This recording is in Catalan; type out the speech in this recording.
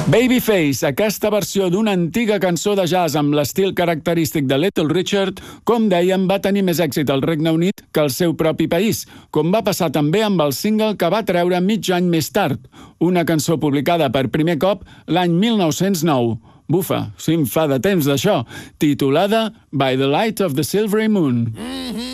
Babyface, aquesta versió d'una antiga cançó de jazz amb l'estil característic de Little Richard, com dèiem, va tenir més èxit al Regne Unit que al seu propi país, com va passar també amb el single que va treure mig any més tard, una cançó publicada per primer cop l'any 1909. Bufa, si em fa de temps d'això, titulada By the Light of the Silvery Moon.